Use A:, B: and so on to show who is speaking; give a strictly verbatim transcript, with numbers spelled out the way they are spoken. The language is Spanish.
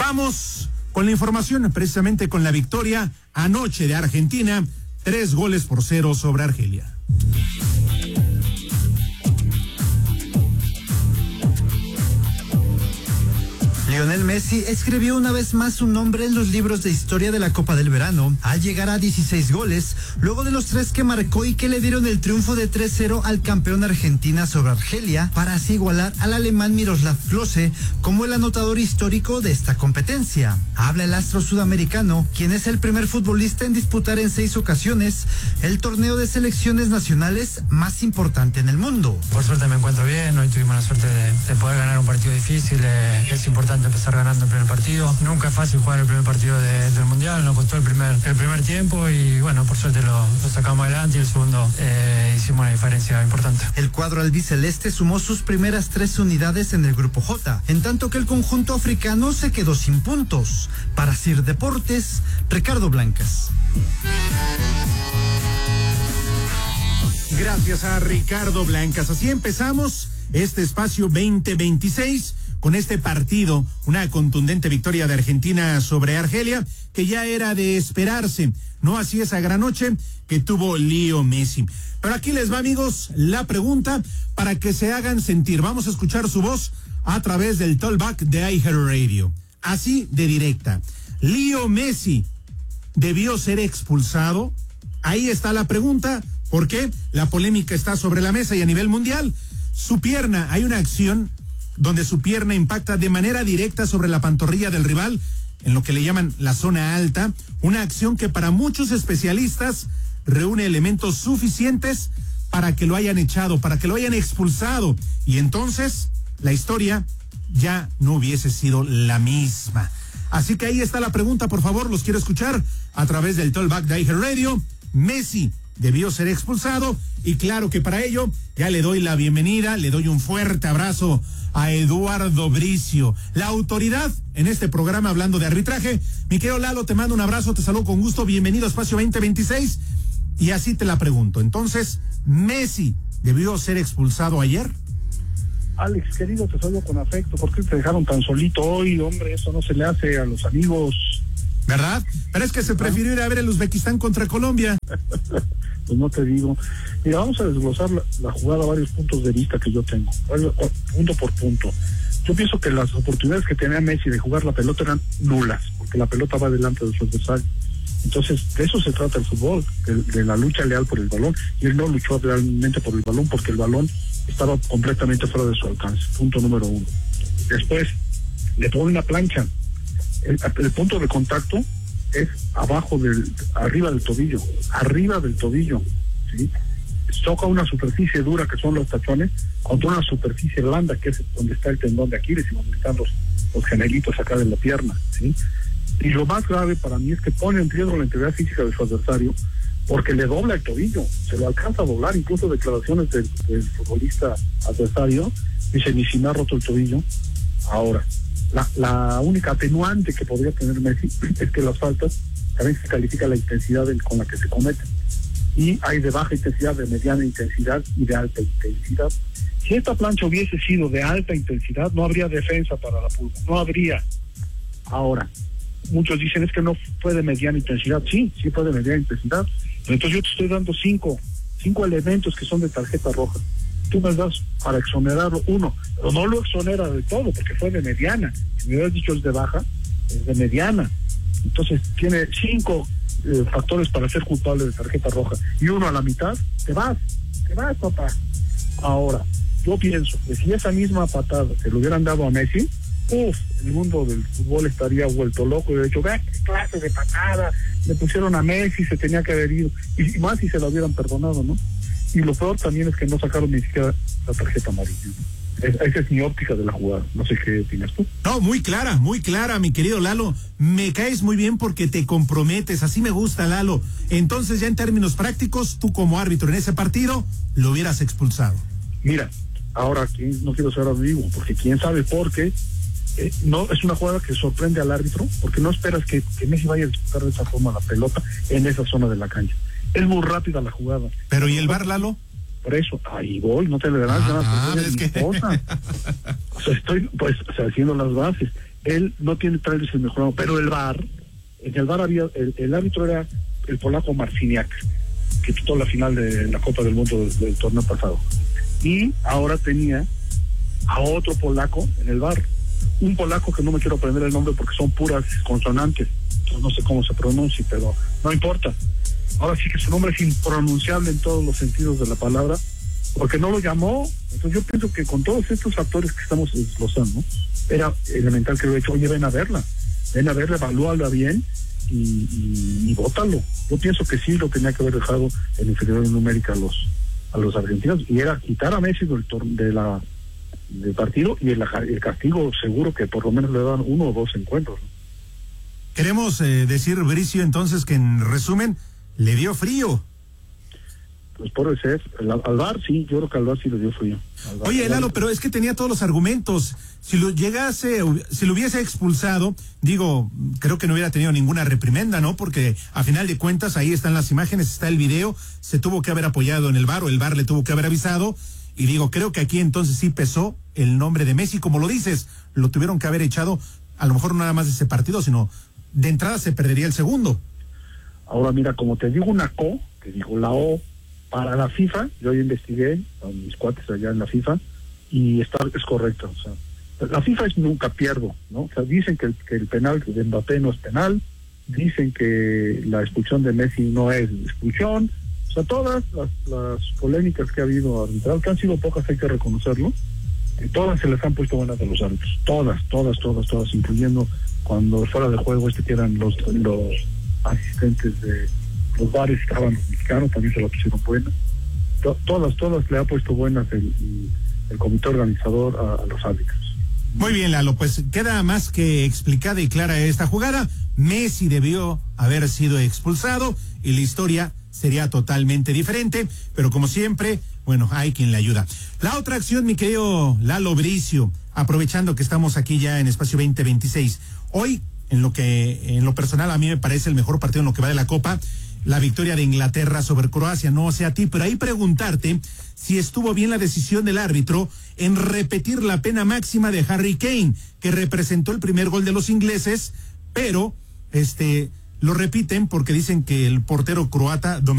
A: Vamos con la información, precisamente con la victoria anoche de Argentina, tres goles por cero sobre Argelia.
B: Lionel Messi escribió una vez más su nombre en los libros de historia de la Copa del Verano al llegar a dieciséis goles, luego de los tres que marcó y que le dieron el triunfo de tres cero al campeón Argentina sobre Argelia, para así igualar al alemán Miroslav Klose como el anotador histórico de esta competencia. Habla el astro sudamericano, quien es el primer futbolista en disputar en seis ocasiones el torneo de selecciones nacionales más importante en el mundo.
C: Por suerte me encuentro bien, hoy tuvimos la suerte de, de poder ganar un partido difícil, eh, es importante empezar ganando el primer partido. Nunca es fácil jugar el primer partido de, del Mundial, nos costó el primer, el primer tiempo y bueno, por suerte lo, lo sacamos adelante y el segundo eh, hicimos una diferencia importante.
B: El cuadro albiceleste sumó sus primeras tres unidades en el grupo J, en tanto que el conjunto africano se quedó sin puntos. Para Sir Deportes, Ricardo Blancas.
A: Gracias a Ricardo Blancas. Así empezamos este espacio veinte veintiséis con este partido, una contundente victoria de Argentina sobre Argelia, que ya era de esperarse, no así esa gran noche que tuvo Leo Messi. Pero aquí les va, amigos, la pregunta para que se hagan sentir. Vamos a escuchar su voz a través del Talkback de iHeartRadio. Así de directa. Leo Messi debió ser expulsado. Ahí está la pregunta. ¿Por qué? La polémica está sobre la mesa y a nivel mundial. Su pierna, hay una acción donde su pierna impacta de manera directa sobre la pantorrilla del rival, en lo que le llaman la zona alta, una acción que para muchos especialistas reúne elementos suficientes para que lo hayan echado, para que lo hayan expulsado, y entonces la historia ya no hubiese sido la misma. Así que ahí está la pregunta, por favor, los quiero escuchar a través del Talkback de iHeartRadio. Messi debió ser expulsado, y claro que para ello ya le doy la bienvenida, le doy un fuerte abrazo a Eduardo Bricio, la autoridad en este programa hablando de arbitraje. Mi querido Lalo, te mando un abrazo, te saludo con gusto, bienvenido a Espacio veinte veintiséis, y así te la pregunto. Entonces, ¿Messi debió ser expulsado ayer?
D: Alex, querido, te saludo con afecto. ¿Por qué te dejaron tan solito hoy? Hombre, eso no se le hace a los amigos,
A: ¿verdad? Pero es que se prefirió ir a ver el Uzbekistán contra Colombia.
D: Pues no te digo. Mira, vamos a desglosar la, la jugada a varios puntos de vista que yo tengo, punto por punto. Yo pienso que las oportunidades que tenía Messi de jugar la pelota eran nulas, porque la pelota va delante de su adversario. Entonces, de eso se trata el fútbol, de, de la lucha leal por el balón, y él no luchó realmente por el balón porque el balón estaba completamente fuera de su alcance. Punto número uno. Después, le pone una plancha. El, el punto de contacto es abajo del, arriba del tobillo, arriba del tobillo, ¿sí? Toca una superficie dura que son los tachones contra una superficie blanda que es donde está el tendón de Aquiles y donde están los, los gemelitos acá de la pierna, ¿sí? Y lo más grave para mí es que pone en riesgo la integridad física de su adversario porque le dobla el tobillo, se lo alcanza a doblar. Incluso declaraciones del, del futbolista adversario dice: ni si me ha roto el tobillo. Ahora, La, la única atenuante que podría tener Messi es que las faltas también se califica la intensidad en, con la que se cometen, y hay de baja intensidad, de mediana intensidad y de alta intensidad. Si esta plancha hubiese sido de alta intensidad, no habría defensa para la Pulga, no habría. Ahora, muchos dicen es que no fue de mediana intensidad. Sí, sí fue de mediana intensidad, pero entonces yo te estoy dando cinco, cinco elementos que son de tarjeta roja. Tú me das para exonerarlo uno, pero no lo exonera de todo porque fue de mediana. Si me hubieras dicho es de baja, es de mediana. Entonces tiene cinco eh, factores para ser culpable de tarjeta roja, y uno a la mitad, te vas, te vas, papá. Ahora, yo pienso que si esa misma patada se lo hubieran dado a Messi, uff, el mundo del fútbol estaría vuelto loco. Y de hecho, vea qué clase de patada le pusieron a Messi, se tenía que haber ido, y más si se lo hubieran perdonado, ¿no? Y lo peor también es que no sacaron ni siquiera la tarjeta amarilla. Es, esa es mi óptica de la jugada. No sé qué opinas tú.
A: No, muy clara, muy clara, mi querido Lalo. Me caes muy bien porque te comprometes. Así me gusta, Lalo. Entonces, ya en términos prácticos, tú como árbitro en ese partido, lo hubieras expulsado.
D: Mira, ahora no quiero ser ambiguo, porque quién sabe por qué. Eh, no, es una jugada que sorprende al árbitro, porque no esperas que, que Messi vaya a disputar de esa forma la pelota en esa zona de la cancha. Es muy rápida la jugada.
A: Pero ¿y el V A R, Lalo?
D: Por eso, ahí voy, no te le darás
A: ah,
D: nada.
A: Ah, es que...
D: O sea, estoy pues o sea, haciendo las bases. él no tiene tal vez el mejor, pero el V A R, en el V A R había, el, el árbitro era el polaco Marciniak, que quitó la final de la Copa del Mundo del, del torneo pasado. Y ahora tenía a otro polaco en el V A R, un polaco que no me quiero aprender el nombre porque son puras consonantes, entonces no sé cómo se pronuncia, pero no importa. Ahora sí que su nombre es impronunciable en todos los sentidos de la palabra, porque no lo llamó. Entonces yo pienso que con todos estos factores que estamos desglosando, era elemental que lo he hecho, oye, ven a verla, ven a verla, evalúala bien y, y, y vótalo. Yo pienso que sí lo tenía que haber dejado en inferioridad numérica a los a los argentinos, y era quitar a Messi del, de la, del partido, y el, el castigo seguro que por lo menos le dan uno o dos encuentros, ¿no?
A: Queremos eh, decir, Bricio, entonces, que en resumen, le dio frío.
D: Pues puede ser, al, al V A R sí, yo creo que al V A R sí le dio frío.
A: Oye, Lalo, pero es que tenía todos los argumentos. Si lo llegase, si lo hubiese expulsado, digo, creo que no hubiera tenido ninguna reprimenda, ¿no? Porque a final de cuentas ahí están las imágenes, está el video, se tuvo que haber apoyado en el V A R, o el V A R le tuvo que haber avisado, y digo, creo que aquí entonces sí pesó el nombre de Messi, como lo dices, lo tuvieron que haber echado, a lo mejor no nada más de ese partido, sino de entrada se perdería el segundo.
D: Ahora mira, como te digo una co, te digo la O, para la FIFA, yo ya investigué con mis cuates allá en la FIFA, y está es correcto. O sea, la FIFA es nunca pierdo, ¿no? O sea, dicen que el, que el penal de Mbappé no es penal, dicen que la expulsión de Messi no es expulsión. O sea, todas las, las polémicas que ha habido arbitral, que han sido pocas, hay que reconocerlo, eh, todas se les han puesto buenas a los árbitros. Todas, todas, todas, todas, incluyendo cuando fuera de juego este que eran los, los asistentes de los bares, estaban los mexicanos, también se la pusieron buenas. To, todas, todas le ha puesto buenas el, el comité organizador a, a los árbitros.
A: Muy bien, Lalo, pues queda más que explicada y clara esta jugada. Messi debió haber sido expulsado y la historia sería totalmente diferente, pero como siempre, bueno, hay quien le ayuda. La otra acción, mi querido Lalo Bricio, aprovechando que estamos aquí ya en Espacio veinte veintiséis, hoy, en lo que, en lo personal, a mí me parece el mejor partido en lo que va de la Copa, la victoria de Inglaterra sobre Croacia, no sé a ti, pero ahí preguntarte si estuvo bien la decisión del árbitro en repetir la pena máxima de Harry Kane, que representó el primer gol de los ingleses, pero este lo repiten porque dicen que el portero croata